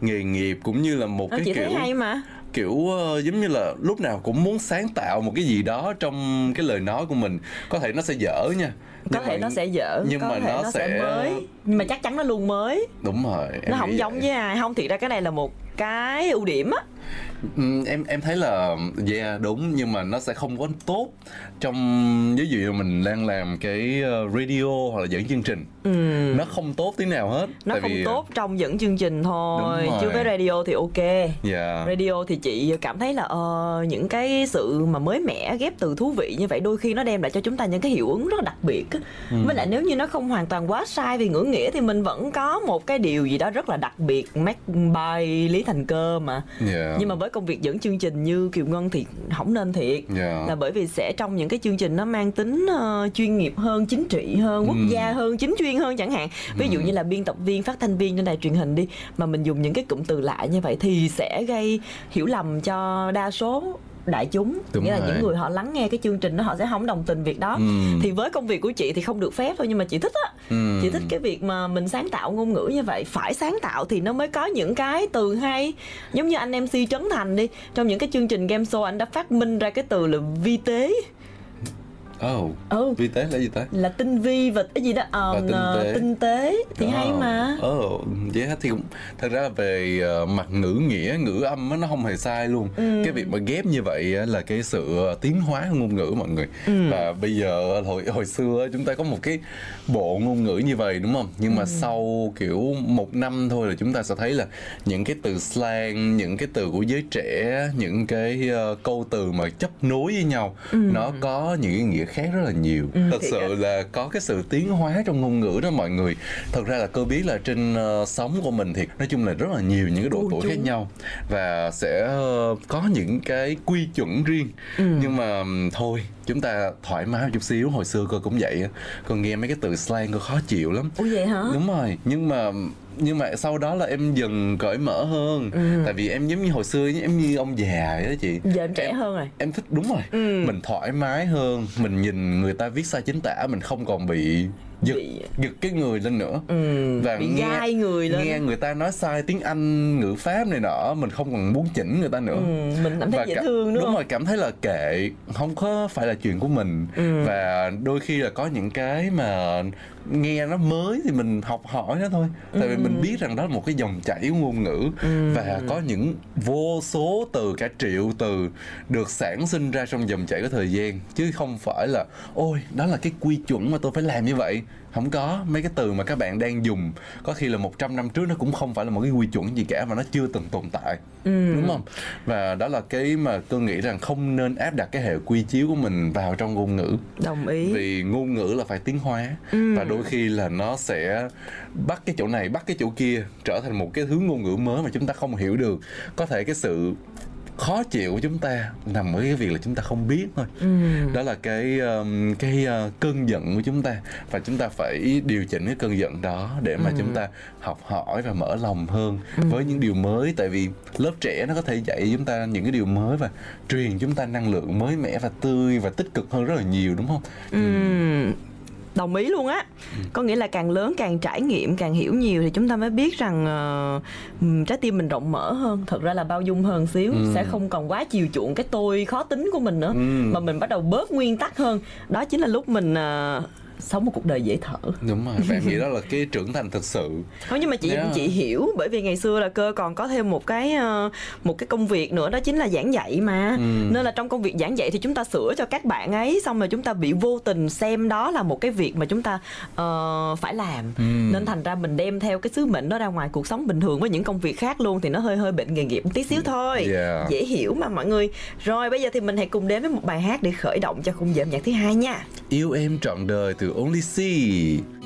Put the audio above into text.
nghề nghiệp cũng như là một cái chị kiểu thấy hay mà. Kiểu giống như là lúc nào cũng muốn sáng tạo một cái gì đó trong cái lời nói của mình. Có thể nó sẽ dở nha, có thể nó sẽ dở, nhưng có mà thể nó sẽ mới, nhưng mà chắc chắn nó luôn mới. Đúng rồi, nó không giống với ai. Không, thiệt ra cái này là một cái ưu điểm á. Em thấy là đúng, nhưng mà nó sẽ không có tốt trong, ví dụ như mình đang làm cái radio hoặc là dẫn chương trình, nó không tốt tí nào hết. Nó không tốt trong dẫn chương trình thôi, chứ với radio thì ok. Radio thì chị cảm thấy là những cái sự mà mới mẻ ghép từ thú vị như vậy đôi khi nó đem lại cho chúng ta những cái hiệu ứng rất là đặc biệt. Với lại nếu như nó không hoàn toàn quá sai về ngữ nghĩa thì mình vẫn có một cái điều gì đó rất là đặc biệt, make by Lý Thành Cơ mà. Nhưng mà với công việc dẫn chương trình như Kiều Ngân thì không nên thiệt. Là bởi vì sẽ trong những cái chương trình nó mang tính chuyên nghiệp hơn, chính trị hơn, quốc gia hơn, chính chuyên hơn chẳng hạn. Ví dụ như là biên tập viên, phát thanh viên trên đài truyền hình đi, mà mình dùng những cái cụm từ lạ như vậy thì sẽ gây hiểu lầm cho đa số đại chúng. Nghĩa là những người họ lắng nghe cái chương trình đó họ sẽ không đồng tình việc đó. Thì với công việc của chị thì không được phép thôi, nhưng mà chị thích á. Chị thích cái việc mà mình sáng tạo ngôn ngữ như vậy. Phải sáng tạo thì nó mới có những cái từ hay. Giống như anh MC Trấn Thành đi, trong những cái chương trình game show anh đã phát minh ra cái từ là vi tế. Vi tế là gì ta? Là tinh vi và cái gì đó tinh tế thì hay mà. Thì cũng thật ra là về mặt ngữ nghĩa, ngữ âm nó không hề sai luôn. Cái việc mà ghép như vậy là cái sự tiến hóa của ngôn ngữ mọi người. Và bây giờ hồi xưa chúng ta có một cái bộ ngôn ngữ như vậy đúng không? Nhưng mà sau kiểu 1 năm thôi là chúng ta sẽ thấy là những cái từ slang, những cái từ của giới trẻ, những cái câu từ mà chấp nối với nhau, nó có những cái nghĩa khác rất là nhiều. Thật sự là có cái sự tiến hóa trong ngôn ngữ đó mọi người. Thật ra là cơ biết là trên sống của mình thì nói chung là rất là nhiều những cái độ tuổi khác nhau và sẽ có những cái quy chuẩn riêng. Nhưng mà thôi, chúng ta thoải mái một chút xíu. Hồi xưa cô cũng vậy, con nghe mấy cái từ slang cô khó chịu lắm. Ủa vậy hả? Đúng rồi, nhưng mà sau đó là em dần cởi mở hơn. Tại vì em giống như hồi xưa, em như ông già vậy đó chị. Giờ em trẻ hơn rồi. Em thích, đúng rồi. Mình thoải mái hơn. Mình nhìn người ta viết sai chính tả, mình không còn bị giật cái người lên nữa. Và bị gai người lên. Nghe người ta nói sai tiếng Anh, ngữ pháp này nọ, mình không còn muốn chỉnh người ta nữa. Mình cảm thấy dễ thương đúng không? Đúng rồi, cảm thấy là kệ, không có phải là chuyện của mình. Và đôi khi là có những cái mà nghe nó mới thì mình học hỏi nó thôi. Tại vì mình biết rằng đó là một cái dòng chảy của ngôn ngữ. Và có những vô số từ, cả triệu từ được sản sinh ra trong dòng chảy của thời gian. Chứ không phải là ôi, đó là cái quy chuẩn mà tôi phải làm như vậy. Không có. Mấy cái từ mà các bạn đang dùng có khi là 100 năm trước nó cũng không phải là một cái quy chuẩn gì cả, mà nó chưa từng tồn tại. Đúng không? Và đó là cái mà tôi nghĩ rằng không nên áp đặt cái hệ quy chiếu của mình vào trong ngôn ngữ. Đồng ý. Vì ngôn ngữ là phải tiến hóa. Và đôi khi là nó sẽ bắt cái chỗ này, bắt cái chỗ kia, trở thành một cái thứ ngôn ngữ mới mà chúng ta không hiểu được. Có thể cái sự khó chịu của chúng ta nằm ở cái việc là chúng ta không biết thôi. Đó là cái cơn giận của chúng ta, và chúng ta phải điều chỉnh cái cơn giận đó để mà chúng ta học hỏi và mở lòng hơn với những điều mới. Tại vì lớp trẻ nó có thể dạy chúng ta những cái điều mới và truyền chúng ta năng lượng mới mẻ và tươi và tích cực hơn rất là nhiều, đúng không? Đồng ý luôn á. Có nghĩa là càng lớn, càng trải nghiệm, càng hiểu nhiều thì chúng ta mới biết rằng trái tim mình rộng mở hơn, thật ra là bao dung hơn xíu. Sẽ không còn quá chiều chuộng cái tôi khó tính của mình nữa, mà mình bắt đầu bớt nguyên tắc hơn. Đó chính là lúc mình sống một cuộc đời dễ thở. Đúng rồi, và em nghĩ đó là cái trưởng thành thực sự. Không, nhưng mà chị hiểu, bởi vì ngày xưa là Cơ còn có thêm một cái công việc nữa, đó chính là giảng dạy mà. Nên là trong công việc giảng dạy thì chúng ta sửa cho các bạn ấy, xong rồi chúng ta bị vô tình xem đó là một cái việc mà chúng ta phải làm. Nên thành ra mình đem theo cái sứ mệnh đó ra ngoài cuộc sống bình thường với những công việc khác luôn, thì nó hơi bệnh nghề nghiệp một tí xíu thôi. Dễ hiểu mà mọi người. Rồi bây giờ thì mình hãy cùng đến với một bài hát để khởi động cho khung giờ âm nhạc thứ hai nha. Yêu em trọn đời từ Only C.